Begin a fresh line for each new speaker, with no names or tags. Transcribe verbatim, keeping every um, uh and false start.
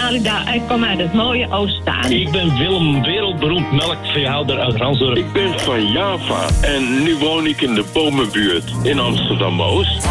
Alida. Ik kom uit het mooie Oostzaan.
Ik ben Willem, wereldberoemd melkveehouder uit Ransdorp.
Ik ben van Java en nu woon ik in de Bomenbuurt in Amsterdam-Oost.